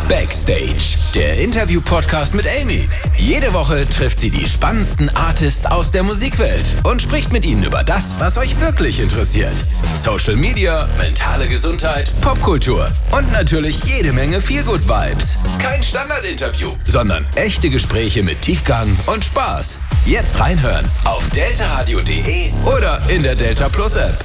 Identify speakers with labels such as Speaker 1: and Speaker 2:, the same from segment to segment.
Speaker 1: Backstage, der Interview-Podcast mit Amy. Jede Woche trifft sie die spannendsten Artists aus der Musikwelt und spricht mit ihnen über das, was euch wirklich interessiert. Social Media, mentale Gesundheit, Popkultur und natürlich jede Menge Feel-Good-Vibes. Kein Standardinterview, sondern echte Gespräche mit Tiefgang und Spaß. Jetzt reinhören auf deltaradio.de oder in der Delta Plus App.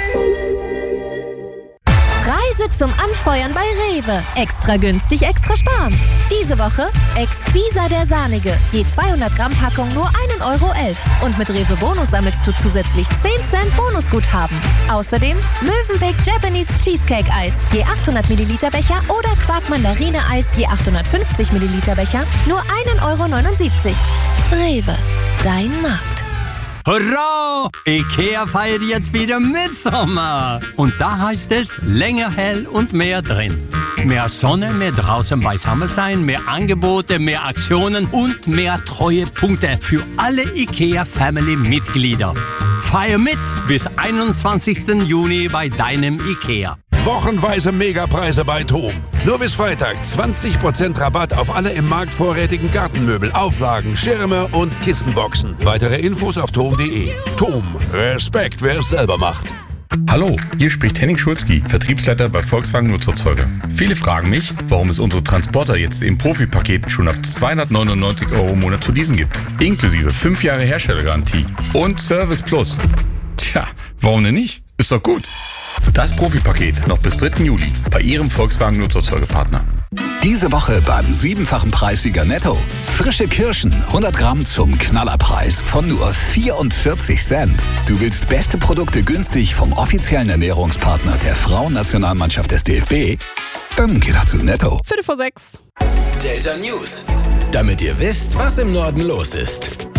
Speaker 2: Preise zum Anfeuern bei Rewe. Extra günstig, extra sparen. Diese Woche Exquisa der Sahnige. Je 200 Gramm Packung nur 1,11 Euro. Und mit Rewe Bonus sammelst du zusätzlich 10 Cent Bonusguthaben. Außerdem Mövenpick Japanese Cheesecake Eis. Je 800 Milliliter Becher oder Quark Mandarine Eis. Je 850 Milliliter Becher. Nur 1,79 Euro. Rewe. Dein Markt.
Speaker 3: Hurra! IKEA feiert jetzt wieder Mitsommer. Und da heißt es länger hell und mehr drin. Mehr Sonne, mehr draußen beisammen sein, mehr Angebote, mehr Aktionen und mehr Treuepunkte für alle IKEA-Family-Mitglieder. Feier mit bis 21. Juni bei deinem IKEA.
Speaker 4: Wochenweise Megapreise bei TOM. Nur bis Freitag 20% Rabatt auf alle im Markt vorrätigen Gartenmöbel, Auflagen, Schirme und Kissenboxen. Weitere Infos auf tom.de. TOM. Respekt, wer es selber macht.
Speaker 5: Hallo, hier spricht Henning Schulzki, Vertriebsleiter bei Volkswagen Nutzerzeuger. Viele fragen mich, warum es unsere Transporter jetzt im Profi-Paket schon ab 299 Euro im Monat zu leasen gibt. Inklusive 5 Jahre Herstellergarantie und Service Plus. Tja, warum denn nicht? Ist doch gut. Das Profi-Paket noch bis 3. Juli bei Ihrem Volkswagen Nutzerzeugerpartner.
Speaker 1: Diese Woche beim 7-fachen Preissieger Netto. Frische Kirschen, 100 Gramm zum Knallerpreis von nur 44 Cent. Du willst beste Produkte günstig vom offiziellen Ernährungspartner der Frauennationalmannschaft des DFB? Dann geh doch zu Netto.
Speaker 6: 5:05.
Speaker 1: Delta News. Damit ihr wisst, was im Norden los ist.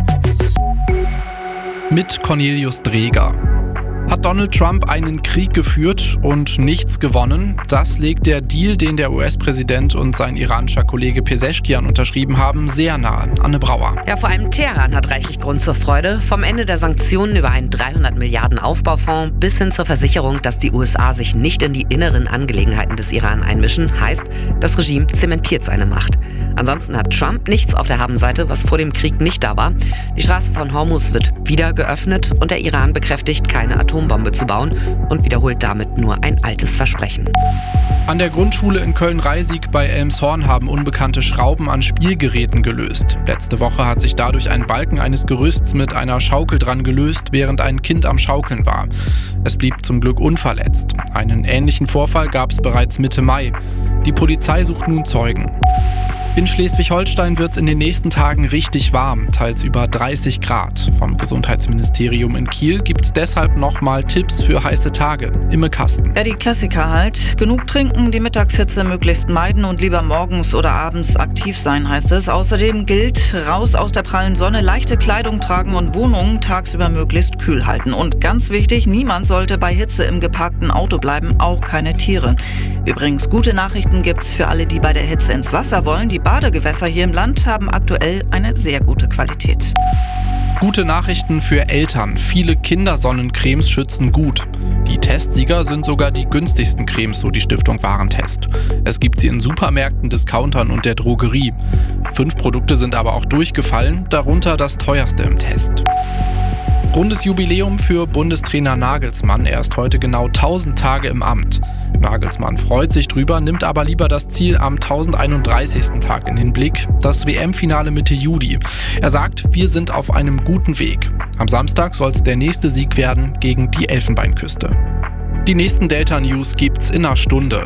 Speaker 6: Mit Cornelius Dreger. Hat Donald Trump einen Krieg geführt und nichts gewonnen? Das legt der Deal, den der US-Präsident und sein iranischer Kollege Pezeshkian unterschrieben haben, sehr nahe. Anne Brauer.
Speaker 7: Ja, vor allem Teheran hat reichlich Grund zur Freude. Vom Ende der Sanktionen über einen 300 Milliarden Aufbaufonds bis hin zur Versicherung, dass die USA sich nicht in die inneren Angelegenheiten des Iran einmischen, heißt, das Regime zementiert seine Macht. Ansonsten hat Trump nichts auf der Habenseite, was vor dem Krieg nicht da war. Die Straße von Hormuz wird wieder geöffnet und der Iran bekräftigt, keine Atombombe zu bauen und wiederholt damit nur ein altes Versprechen.
Speaker 6: An der Grundschule in Köln-Reisig bei Elmshorn haben Unbekannte Schrauben an Spielgeräten gelöst. Letzte Woche hat sich dadurch ein Balken eines Gerüsts mit einer Schaukel dran gelöst, während ein Kind am Schaukeln war. Es blieb zum Glück unverletzt. Einen ähnlichen Vorfall gab es bereits Mitte Mai. Die Polizei sucht nun Zeugen. In Schleswig-Holstein wird es in den nächsten Tagen richtig warm, teils über 30 Grad. Vom Gesundheitsministerium in Kiel gibt es deshalb nochmal Tipps für heiße Tage. Imme Kasten.
Speaker 8: Ja, die Klassiker halt. Genug trinken, die Mittagshitze möglichst meiden und lieber morgens oder abends aktiv sein, heißt es. Außerdem gilt, raus aus der prallen Sonne, leichte Kleidung tragen und Wohnungen tagsüber möglichst kühl halten. Und ganz wichtig, niemand sollte bei Hitze im geparkten Auto bleiben, auch keine Tiere. Übrigens, gute Nachrichten gibt's für alle, die bei der Hitze ins Wasser wollen. Die Badegewässer hier im Land haben aktuell eine sehr gute Qualität.
Speaker 6: Gute Nachrichten für Eltern. Viele Kindersonnencremes schützen gut. Die Testsieger sind sogar die günstigsten Cremes, so die Stiftung Warentest. Es gibt sie in Supermärkten, Discountern und der Drogerie. 5 Produkte sind aber auch durchgefallen, darunter das teuerste im Test. Rundes Jubiläum für Bundestrainer Nagelsmann. Er ist heute genau 1000 Tage im Amt. Nagelsmann freut sich drüber, nimmt aber lieber das Ziel am 1031. Tag in den Blick, das WM-Finale Mitte Juli. Er sagt, wir sind auf einem guten Weg. Am Samstag soll es der nächste Sieg werden gegen die Elfenbeinküste. Die nächsten Delta-News gibt's in einer Stunde.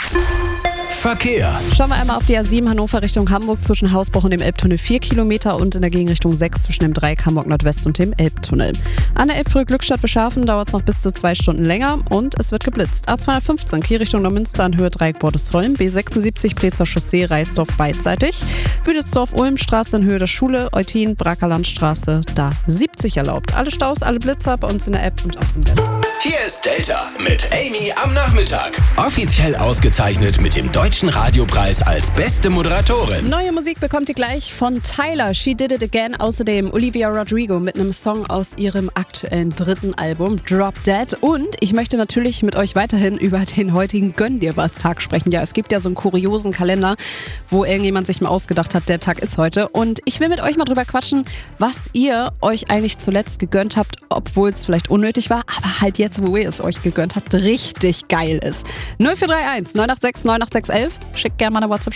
Speaker 1: Verkehr.
Speaker 9: Schauen wir einmal auf die A7 Hannover Richtung Hamburg zwischen Hausbruch und dem Elbtunnel 4 Kilometer und in der Gegenrichtung 6 zwischen dem Dreieck Hamburg Nordwest und dem Elbtunnel. An der Elbbrücke Glückstadt-Beschafen dauert es noch bis zu 2 Stunden länger und es wird geblitzt. A215 Kiel Richtung Neumünster an Höhe Dreieck Bordesholm, B76 Brezer Chaussee Reisdorf beidseitig, Büdelsdorf-Ulmstraße in Höhe der Schule, Eutin Brakerlandstraße, da 70 erlaubt. Alle Staus, alle Blitzer bei uns in der App und auch im Web.
Speaker 1: Hier ist Delta mit Amy am Nachmittag. Offiziell ausgezeichnet mit dem Deutschen Radiopreis als beste Moderatorin.
Speaker 9: Neue Musik bekommt ihr gleich von Tyler, She Did It Again. Außerdem Olivia Rodrigo mit einem Song aus ihrem aktuellen 3. Album Drop Dead. Und ich möchte natürlich mit euch weiterhin über den heutigen Gönn dir was Tag sprechen. Ja, es gibt ja so einen kuriosen Kalender, wo irgendjemand sich mal ausgedacht hat, der Tag ist heute. Und ich will mit euch mal drüber quatschen, was ihr euch eigentlich zuletzt gegönnt habt, obwohl es vielleicht unnötig war, aber halt jetzt, wo ihr es euch gegönnt habt, richtig geil ist. 0431 986 98611. Schickt gerne mal eine WhatsApp.